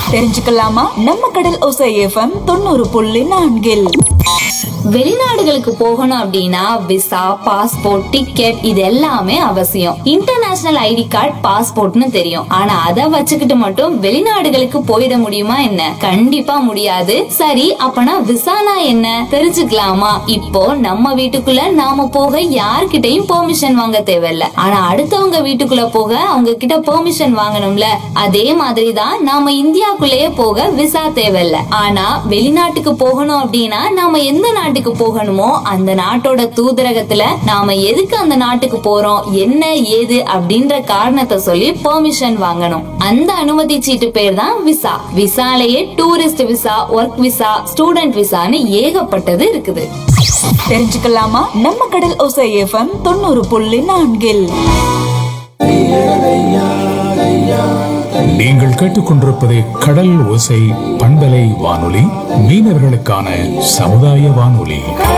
தெரிஞ்சுக்கலாமா? நம்ம கடல் ஓசை எஃப்எம் 90.4. வெளிநாடுகளுக்கு போகணும் அப்படின்னா விசா, பாஸ்போர்ட், டிக்கெட் இது எல்லாமே அவசியம். இன்டர்நேஷனல் ஐடி கார்டு, பாஸ்போர்ட்னு தெரியும். ஆனா அதை வச்சுக்கிட்டு மட்டும் வெளிநாடுகளுக்கு போயிட முடியுமா என்ன? கண்டிப்பா முடியாது. சரி, அப்பனா விசானா என்ன தெரிஞ்சுக்கலாமா? இப்போ நம்ம வீட்டுக்குள்ள நாம போக யார்கிட்டயும் பெர்மிஷன் வாங்க தேவையில்ல. ஆனா அடுத்தவங்க வீட்டுக்குள்ள போக அவங்க கிட்ட பெர்மிஷன் வாங்கணும்ல. அதே மாதிரிதான் நாம இந்தியாக்குள்ளேயே போக விசா தேவையில்ல. ஆனா வெளிநாட்டுக்கு போகணும் அப்படின்னா நாம எந்த நாட்டுக்கு போகணுமோ அந்த நாட்டோட தூதரகத்துல நாம எதுக்கு அந்த நாட்டுக்கு போறோம், என்ன ஏது அப்படின்ற காரணத்தை சொல்லி பெர்மிஷன் வாங்கணும். அந்த அனுமதி சீட்டு பேர் தான் visa. விசாலேயே tourist visa, work visa, student விசான்னு ஏகப்பட்டது இருக்குது. தெரிஞ்சுக்கலாமா? நம்ம கடல் ஓசை எஃப்எம் 90.4. நீங்கள் கேட்டுக்கொண்டிருப்பது கடல் ஓசை பண்பலை வானொலி, மீனவர்களுக்கான சமுதாய வானொலி.